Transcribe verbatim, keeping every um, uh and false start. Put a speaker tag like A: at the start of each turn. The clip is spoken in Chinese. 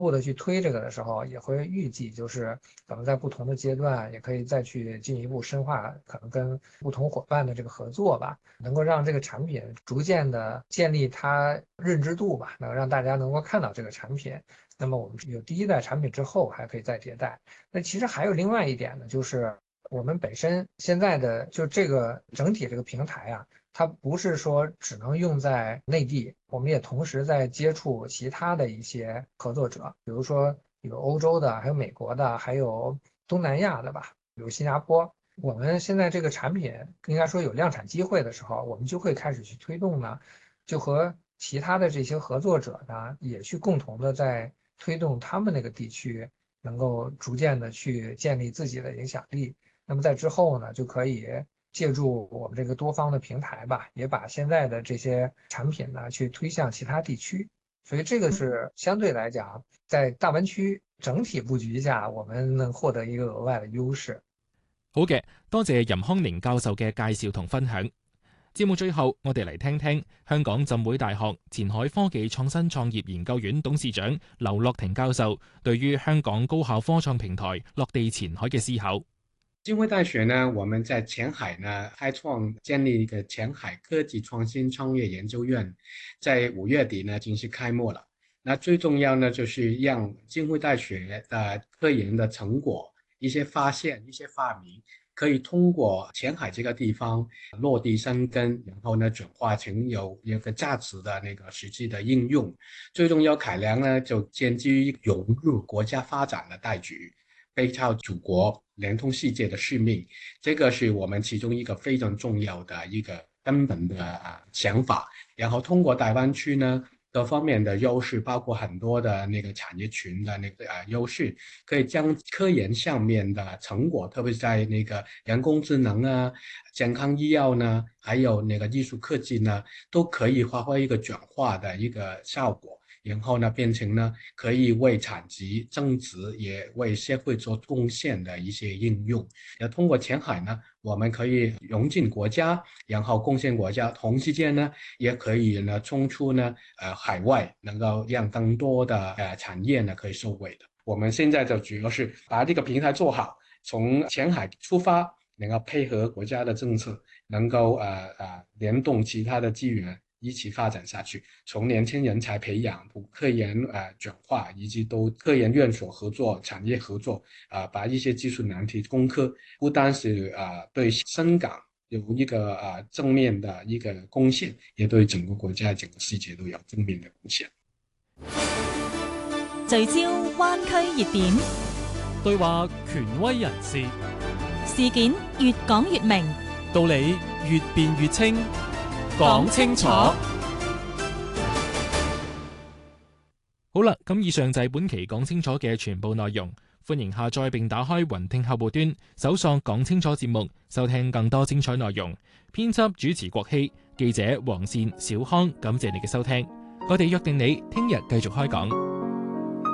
A: 步的去推这个的时候，也会预计就是可能在不同的阶段，也可以再去进一步深化，可能跟不同伙伴的这个合作吧，能够让这个产品逐渐的建立它认知度吧，能让大家能够看到这个产品。那么我们有第一代产品之后，还可以再迭代。那其实还有另外一点呢，就是我们本身现在的就这个整体这个平台啊。它不是说只能用在内地，我们也同时在接触其他的一些合作者，比如说有欧洲的，还有美国的，还有东南亚的吧，比如新加坡。我们现在这个产品应该说有量产机会的时候，我们就会开始去推动呢，就和其他的这些合作者呢，也去共同的在推动他们那个地区能够逐渐的去建立自己的影响力。那么在之后呢，就可以借助我们这个多方的平台吧，也把现在的这些产品呢去推向其他地区。所以这个是相对来讲，在大湾區整體佈局下，我們能獲得一個額外的優勢。
B: 好嘅，多謝任康寧教授嘅介紹同分享。節目最後，我哋嚟聽聽香港浸會大學前海科技創新創業研究院董事長劉樂庭教授對於香港高校科創平台落地前海嘅思考。
C: 浸會大學呢，我們在前海呢開創建立一個前海科技創新創業研究院，在五月底呢正式開幕了。那最重要呢，就是讓浸會大學的科研的成果、一些發現、一些發明，可以通過前海這個地方落地生根，然後呢轉化成有一個價值的那個實際的應用。最重要考量呢，就兼具融入國家發展的大局，背靠祖國聯通世界的使命，這個是我們其中一個非常重要的一個根本的啊想法。然後通過大灣區呢各方面的優勢，包括很多的那個產業群的那個啊優勢，可以將科研上面的成果，特別是在那個人工智能啊、健康醫藥呢，還有那個藝術科技呢，都可以發揮一個轉化的一個效果。然後呢，變成呢可以為產值增值，也為社會做貢獻的一些應用。要通過前海呢，我們可以融進國家，然後貢獻國家，同時間呢，也可以呢衝出呢，呃海外，能夠讓更多的呃產業呢可以受惠的。我們現在就主要是把這個平台做好，從前海出發，能夠配合國家的政策，能夠呃呃聯動其他的資源。一起發展下去，從年輕人才培養、科研呃轉化，以及都科研院所合作、產業合作啊、呃，把一些技術難題攻克，不單是啊、呃、對香港有一個啊、呃、正面的一個貢獻，也對整個國家、整個世界都有正面的貢獻。
D: 聚焦灣區熱點，
E: 對話權威人士，
D: 事件越講越明，
E: 道理越辯越清。講清楚。
B: 好啦，咁以上就係本期講清楚嘅全部內容。歡迎下載並打開雲聽客戶端，搜索講清楚節目，收聽更多精彩內容。編輯主持郭希，記者黃善、小康，感謝你嘅收聽。我哋約定你聽日繼續開講。